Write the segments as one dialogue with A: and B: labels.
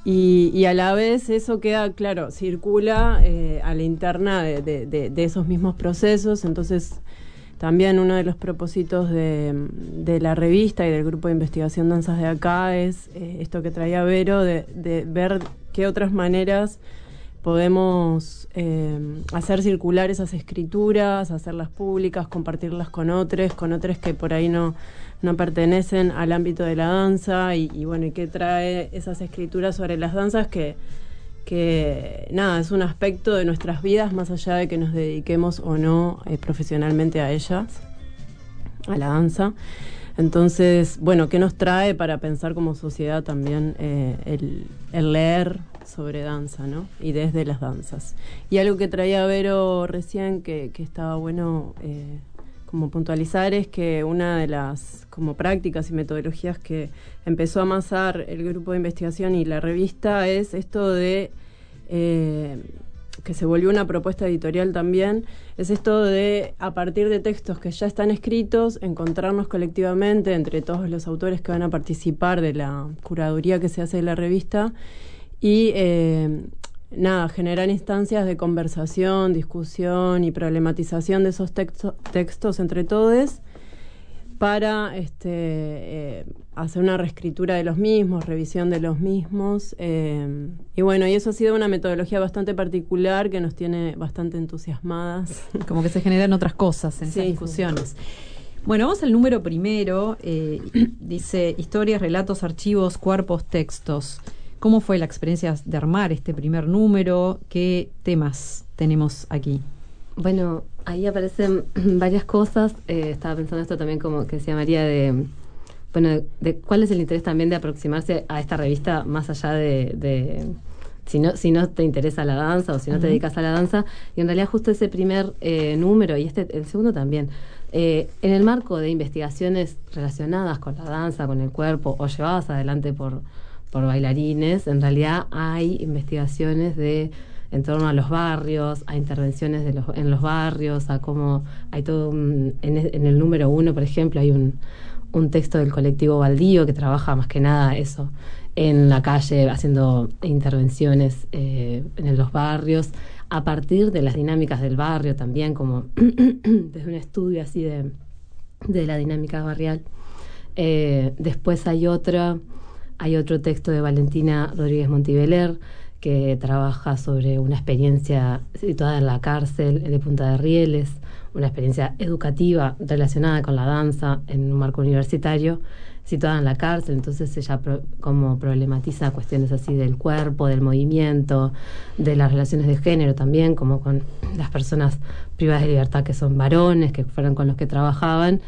A: Y a la vez eso queda, claro, circula a la interna de esos mismos procesos. Entonces también uno de los propósitos de la revista y del grupo de investigación Danzas de Acá es esto que traía Vero, de ver qué otras maneras podemos hacer circular esas escrituras, hacerlas públicas, compartirlas con otros que por ahí no pertenecen al ámbito de la danza y bueno, y qué trae esas escrituras sobre las danzas que nada, es un aspecto de nuestras vidas más allá de que nos dediquemos o no profesionalmente a ellas, a la danza. Entonces, bueno, ¿qué nos trae para pensar como sociedad también el leer sobre danza, ¿no? Y desde las danzas. Y algo que traía Vero recién que estaba bueno como puntualizar es que una de las como prácticas y metodologías que empezó a amasar el grupo de investigación y la revista es esto de que se volvió una propuesta editorial también, es esto de, a partir de textos que ya están escritos, encontrarnos colectivamente entre todos los autores que van a participar de la curaduría que se hace de la revista y generar instancias de conversación, discusión y problematización de esos textos entre todos para hacer una reescritura de los mismos, revisión de los mismos. Y bueno, y eso ha sido una metodología bastante particular que nos tiene bastante entusiasmadas.
B: Como que se generan otras cosas en esas discusiones. Sí. Bueno, vamos al número primero. Dice historias, relatos, archivos, cuerpos, textos. ¿Cómo fue la experiencia de armar este primer número? ¿Qué temas tenemos aquí?
C: Bueno, ahí aparecen varias cosas. Estaba pensando esto también, como que decía María, de cuál es el interés también de aproximarse a esta revista más allá de si no te interesa la danza o si no te dedicas a la danza. Y en realidad justo ese primer número y el segundo también, en el marco de investigaciones relacionadas con la danza, con el cuerpo o llevadas adelante por bailarines, en realidad hay investigaciones en torno a los barrios, a intervenciones en los barrios, a cómo hay todo en el número 1, por ejemplo, hay un texto del colectivo Baldío que trabaja más que nada eso, en la calle, haciendo intervenciones en los barrios, a partir de las dinámicas del barrio también, como desde un estudio así de la dinámica barrial. Después hay otro texto de Valentina Rodríguez Montiveler que trabaja sobre una experiencia situada en la cárcel de Punta de Rieles, una experiencia educativa relacionada con la danza en un marco universitario, situada en la cárcel. Entonces ella como problematiza cuestiones así del cuerpo, del movimiento, de las relaciones de género también, como con las personas privadas de libertad que son varones, que fueron con los que trabajaban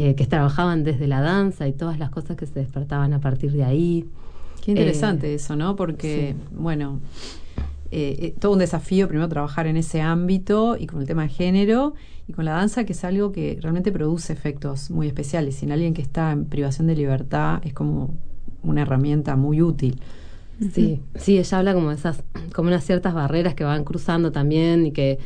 C: desde la danza y todas las cosas que se despertaban a partir de ahí.
B: Qué interesante eso, ¿no? Porque, sí. Bueno, todo un desafío primero trabajar en ese ámbito y con el tema de género y con la danza, que es algo que realmente produce efectos muy especiales. Y en alguien que está en privación de libertad es como una herramienta muy útil.
C: Sí, sí, ella habla como unas ciertas barreras que van cruzando también y que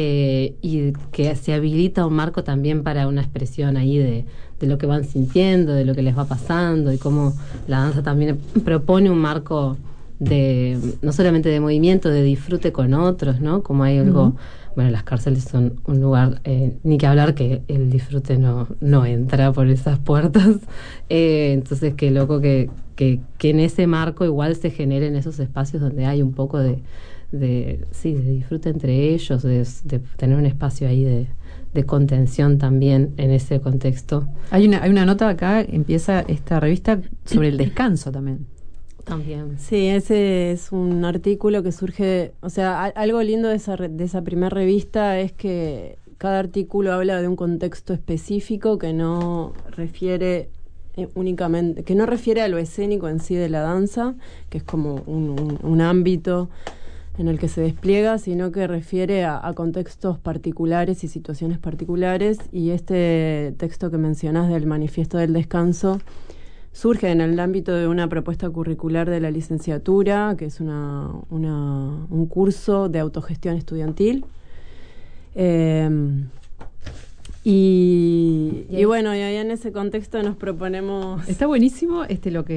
C: se habilita un marco también para una expresión ahí de lo que van sintiendo, de lo que les va pasando y cómo la danza también propone un marco no solamente de movimiento, de disfrute con otros, ¿no? Como hay algo, bueno, las cárceles son un lugar, ni que hablar que el disfrute no entra por esas puertas, entonces qué loco que en ese marco igual se generen esos espacios donde hay un poco de disfrute entre ellos, de tener un espacio ahí de contención también en ese contexto.
B: Hay una nota acá, empieza esta revista sobre el descanso también.
C: También.
A: Sí, ese es un artículo que surge, o sea, algo lindo de esa primera revista es que cada artículo habla de un contexto específico que no refiere únicamente, que no refiere a lo escénico en sí de la danza, que es como un ámbito en el que se despliega, sino que refiere a contextos particulares y situaciones particulares. Y este texto que mencionás del Manifiesto del Descanso surge en el ámbito de una propuesta curricular de la licenciatura, que es un curso de autogestión estudiantil. Y bueno, y ahí en ese contexto nos proponemos...
B: Está buenísimo lo que